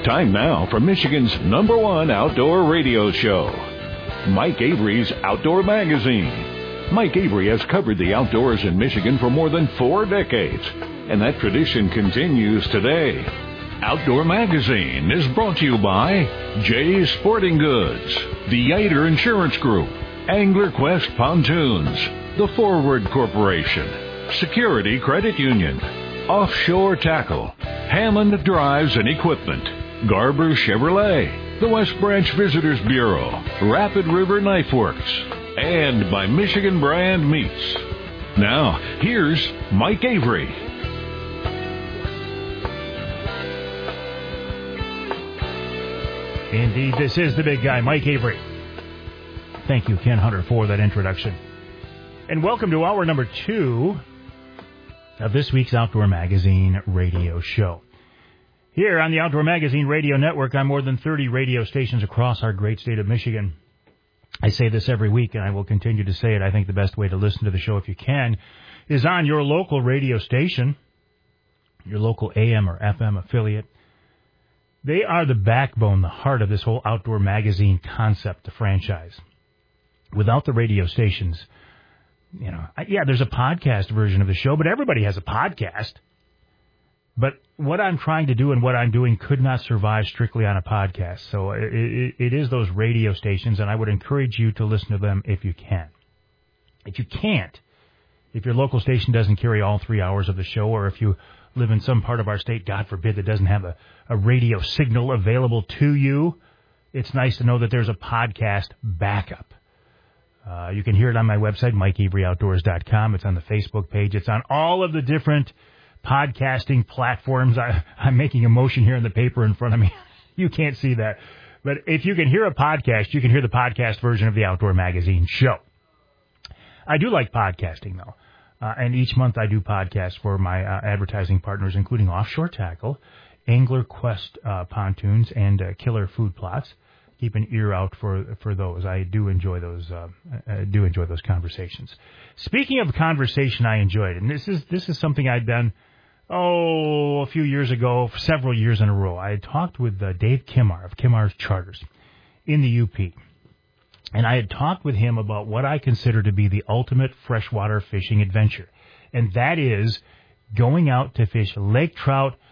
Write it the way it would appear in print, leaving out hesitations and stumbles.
Time now for Michigan's #1 outdoor radio show, Mike Avery's Outdoor Magazine. Mike Avery has covered the outdoors in Michigan for more than 4 decades, and that tradition continues today. Outdoor Magazine is brought to you by Jay's Sporting Goods, the Yater Insurance Group, Angler Quest Pontoons, the Forward Corporation, Security Credit Union, Offshore Tackle, Hammond Drives and Equipment, Garber Chevrolet, the West Branch Visitors Bureau, Rapid River Knife Works, and by Michigan Brand Meats. Now, here's Mike Avery. Indeed, this is the big guy, Mike Avery. Thank you, Ken Hunter, for that introduction. And welcome to hour number 2 of this week's Outdoor Magazine radio show. Here on the Outdoor Magazine Radio Network, on more than 30 radio stations across our great state of Michigan. I say this every week, and I will continue to say it. I think the best way to listen to the show, if you can, is on your local radio station, your local AM or FM affiliate. They are the backbone, the heart of this whole Outdoor Magazine concept, the franchise. Without the radio stations, there's a podcast version of the show, but everybody has a podcast. But what I'm trying to do and what I'm doing could not survive strictly on a podcast. So it is those radio stations, and I would encourage you to listen to them if you can. If you can't, if your local station doesn't carry all 3 hours of the show, or if you live in some part of our state, God forbid, that doesn't have a radio signal available to you, it's nice to know that there's a podcast backup. You can hear it on my website, MikeAveryOutdoors.com. It's on the Facebook page. It's on all of the different podcasting platforms. I'm making a motion here in the paper in front of me. You can't see that. But if you can hear a podcast, you can hear the podcast version of the Outdoor Magazine show. I do like podcasting, though. And each month I do podcasts for my advertising partners, including Offshore Tackle, Angler Quest Pontoons, and Killer Food Plots. Keep an ear out for those. I do enjoy those. Those conversations. Speaking of conversation, I enjoyed, and this is something I'd done a few years ago, several years in a row. I had talked with Dave Kimar of Kimar's Charters in the UP, and I had talked with him about what I consider to be the ultimate freshwater fishing adventure, and that is going out to fish lake trout